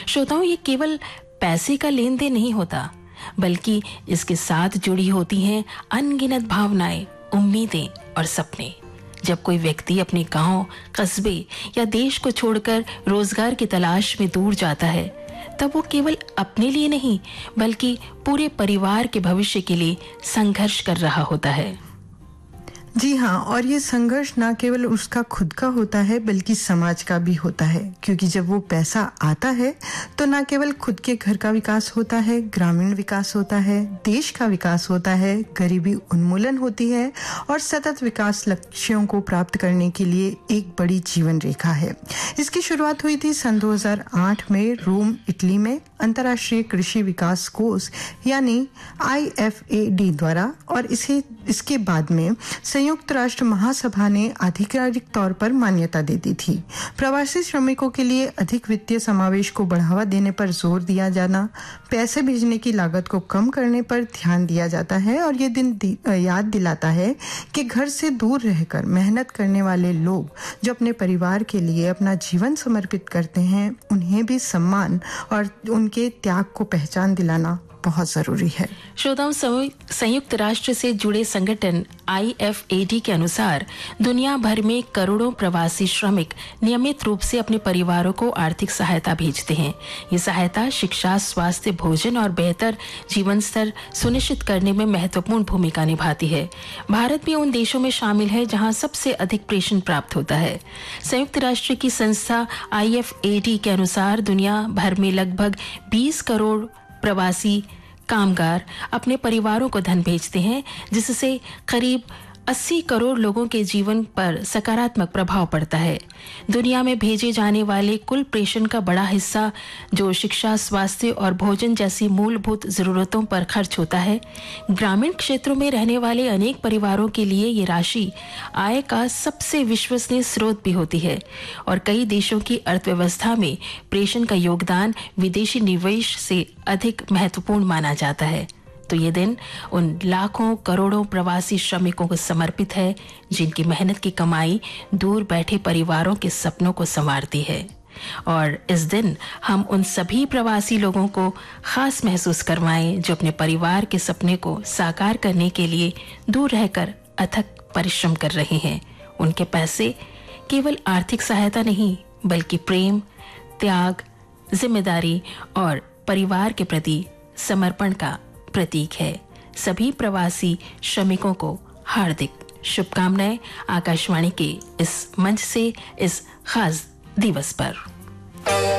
श्रोताओं, ये केवल पैसे का लेन देन नहीं होता, बल्कि इसके साथ जुड़ी होती हैं अनगिनत भावनाएं, उम्मीदें और सपने। जब कोई व्यक्ति अपने गांव, कस्बे या देश को छोड़कर रोजगार की तलाश में दूर जाता है, तब वो केवल अपने लिए नहीं, बल्कि पूरे परिवार के भविष्य के लिए संघर्ष कर रहा होता है। जी हाँ, और ये संघर्ष ना केवल उसका खुद का होता है बल्कि समाज का भी होता है, क्योंकि जब वो पैसा आता है तो ना केवल खुद के घर का विकास होता है, ग्रामीण विकास होता है, देश का विकास होता है, गरीबी उन्मूलन होती है और सतत विकास लक्ष्यों को प्राप्त करने के लिए एक बड़ी जीवन रेखा है। इसकी शुरुआत हुई थी सन 2008 में रोम, इटली में अंतर्राष्ट्रीय कृषि विकास कोष यानी IFAD द्वारा, और इसके बाद में संयुक्त राष्ट्र महासभा ने आधिकारिक तौर पर मान्यता दे दी थी। प्रवासी श्रमिकों के लिए अधिक वित्तीय समावेश को बढ़ावा देने पर जोर दिया जाना, पैसे भेजने की लागत को कम करने पर ध्यान दिया जाता है और ये दिन याद दिलाता है कि घर से दूर रहकर मेहनत करने वाले लोग जो अपने परिवार के लिए अपना जीवन समर्पित करते हैं, उन्हें भी सम्मान और उनके त्याग को पहचान दिलाना बहुत जरूरी है। श्रोताओं, संयुक्त राष्ट्र से जुड़े संगठन IFAD के अनुसार दुनिया भर में करोड़ों प्रवासी श्रमिक नियमित रूप से अपने परिवारों को आर्थिक सहायता भेजते हैं। ये सहायता शिक्षा, स्वास्थ्य, भोजन और बेहतर जीवन स्तर सुनिश्चित करने में महत्वपूर्ण भूमिका निभाती है। भारत भी उन देशों में शामिल है जहां सबसे अधिक प्रेषण प्राप्त होता है। संयुक्त राष्ट्र की संस्था IFAD के अनुसार दुनिया भर में लगभग 20 करोड़ प्रवासी कामगार अपने परिवारों को धन भेजते हैं, जिससे करीब 80 करोड़ लोगों के जीवन पर सकारात्मक प्रभाव पड़ता है। दुनिया में भेजे जाने वाले कुल प्रेषण का बड़ा हिस्सा जो शिक्षा, स्वास्थ्य और भोजन जैसी मूलभूत जरूरतों पर खर्च होता है। ग्रामीण क्षेत्रों में रहने वाले अनेक परिवारों के लिए ये राशि आय का सबसे विश्वसनीय स्रोत भी होती है और कई देशों की अर्थव्यवस्था में प्रेषण का योगदान विदेशी निवेश से अधिक महत्वपूर्ण माना जाता है। तो ये दिन उन लाखों करोड़ों प्रवासी श्रमिकों को समर्पित है जिनकी मेहनत की कमाई दूर बैठे परिवारों के सपनों को संवारती है। और इस दिन हम उन सभी प्रवासी लोगों को खास महसूस करवाएं जो अपने परिवार के सपने को साकार करने के लिए दूर रहकर अथक परिश्रम कर रहे हैं। उनके पैसे केवल आर्थिक सहायता नहीं, बल्कि प्रेम, त्याग, जिम्मेदारी और परिवार के प्रति समर्पण का प्रतीक है। सभी प्रवासी श्रमिकों को हार्दिक शुभकामनाएं आकाशवाणी के इस मंच से इस खास दिवस पर।